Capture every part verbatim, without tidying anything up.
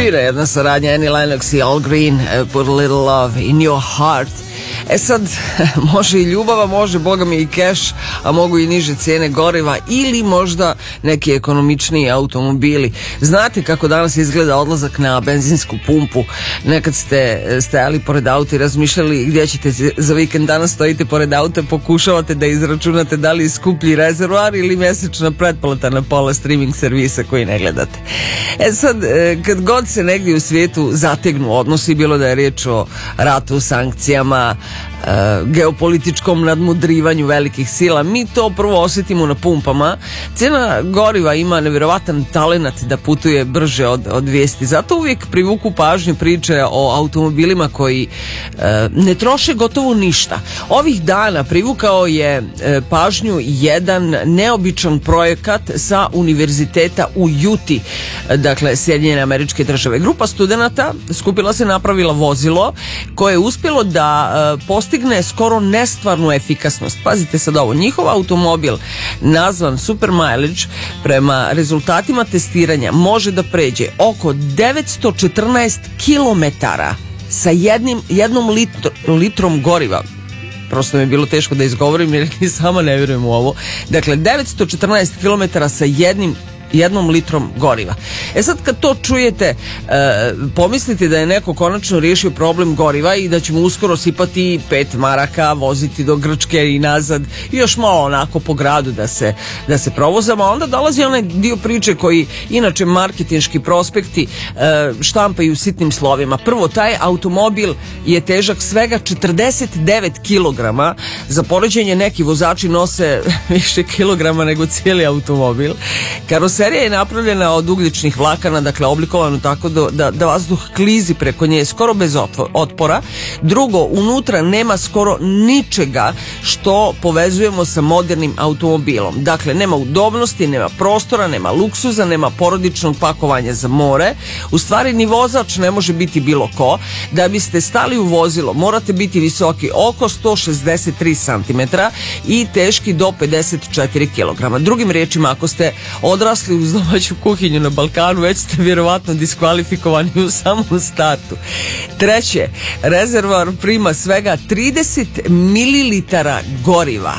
Fina jedna saradnja, Annie Lennox i Al Green, Put a Little Love in Your Heart. E sad, može i ljubava, može, boga mi, i keš, a mogu i niže cijene goriva ili možda neki ekonomičniji automobili. Znate kako danas izgleda odlazak na benzinsku pumpu? Nekad ste stajali pored auta i razmišljali gdje ćete za vikend. Danas stojite pored auta, pokušavate da izračunate da li je skuplji rezervoar ili mjesečna pretplata na pola streaming servisa koji ne gledate. E sad, kad god se negdje u svijetu zategnu odnosi, bilo da je riječ o ratu, sankcijama, geopolitičkom nadmudrivanju velikih sila, mi to prvo osjetimo na pumpama. Cijena goriva ima nevjerovatan talenat da putuje brže od, od vijesti. Zato uvijek privuku pažnju priče o automobilima koji e, ne troše gotovo ništa. Ovih dana privukao je e, pažnju jedan neobičan projekat sa univerziteta u Juti, dakle Sjedinjene Američke Države. Grupa studenata skupila se, napravila vozilo koje je uspjelo da e, postigne skoro nestvarnu efikasnost. Pazite sad ovo, njihov automobil nazvan Super Mileage prema rezultatima testiranja može da pređe oko devetsto četrnaest kilometara sa jednim, jednom litr, litrom goriva. Prosto mi je bilo teško da izgovorim jer ni sama ne vjerujem u ovo. Dakle, devetsto četrnaest kilometara sa jednim jednom litrom goriva. E sad kad to čujete, e, pomislite da je neko konačno riješio problem goriva i da ćemo uskoro sipati pet maraka, voziti do Grčke i nazad i još malo onako po gradu da se, da se provozamo, a onda dolazi onaj dio priče koji inače marketinški prospekti e, štampaju sitnim slovima. Prvo, taj automobil je težak svega četrdeset devet kilograma, za poređenje neki vozači nose više kilograma nego cijeli automobil. Karoserija je napravljena od ugljičnih vlakana, dakle oblikovano tako da, da vazduh klizi preko nje skoro bez otpora. Drugo, unutra nema skoro ničega što povezujemo sa modernim automobilom. Dakle, nema udobnosti, nema prostora, nema luksuza, nema porodičnog pakovanja za more. U stvari, ni vozač ne može biti bilo ko. Da biste stali u vozilo, morate biti visoki oko sto šezdeset tri centimetra i teški do pedeset četiri kilograma. Drugim riječima, ako ste odrasli uz domaću kuhinju na Balkanu, već ste vjerovatno diskvalifikovani u samom startu. Treće, rezervoar prima svega trideset mililitara goriva.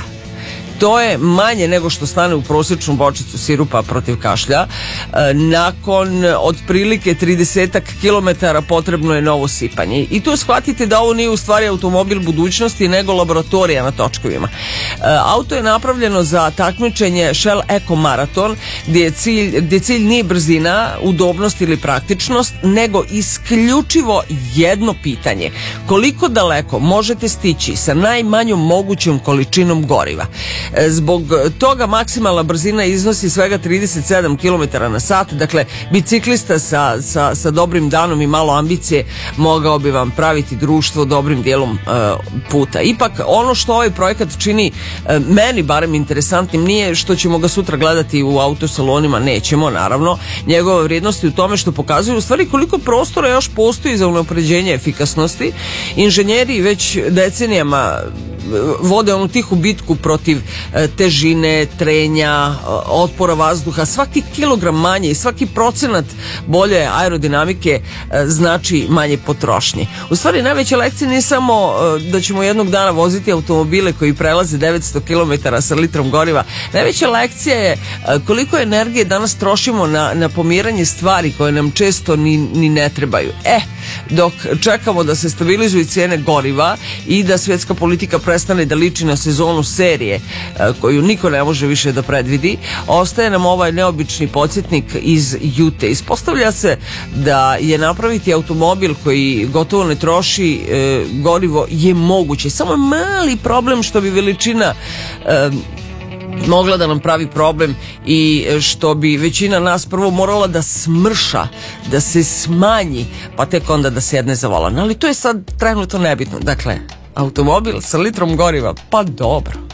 To je manje nego što stane u prosječnu bočicu sirupa protiv kašlja. E, nakon otprilike trideset kilometara potrebno je novo sipanje. I tu shvatite da ovo nije u stvari automobil budućnosti, nego laboratorija na točkovima. E, auto je napravljeno za takmičenje Shell Eco Marathon, gdje je cilj, gdje cilj nije brzina, udobnost ili praktičnost, nego isključivo jedno pitanje. Koliko daleko možete stići sa najmanjom mogućom količinom goriva? Zbog toga maksimalna brzina iznosi svega trideset sedam kilometara na sat, dakle biciklista sa, sa, sa dobrim danom i malo ambicije mogao bi vam praviti društvo dobrim dijelom uh, puta. Ipak ono što ovaj projekat čini uh, meni barem interesantnim nije što ćemo ga sutra gledati u autosalonima, nećemo naravno. Njegova vrijednost je u tome što pokazuje u stvari koliko prostora još postoji za unapređenje efikasnosti. Inženjeri već decenijama vode onu tihu bitku protiv težine, trenja, otpora vazduha. Svaki kilogram manje i svaki procenat bolje aerodinamike znači manje potrošnje. U stvari najveća lekcija nije samo da ćemo jednog dana voziti automobile koji prelaze devetsto kilometara sa litrom goriva. Najveća lekcija je koliko energije danas trošimo na, na pomiranje stvari koje nam često ni, ni ne trebaju. E, dok čekamo da se stabilizuju cijene goriva i da svjetska politika prestane da liči na sezonu serije koju niko ne može više da predvidi, ostaje nam ovaj neobični podsjetnik iz Jute. Ispostavlja se da je napraviti automobil koji gotovo ne troši e, gorivo je moguće. Samo je mali problem što bi veličina e, mogla da nam pravi problem i što bi većina nas prvo morala da smrša, da se smanji, pa tek onda da sedne za volan. Ali to je sad trenutno nebitno. Dakle, automobil sa litrom goriva, pa dobro.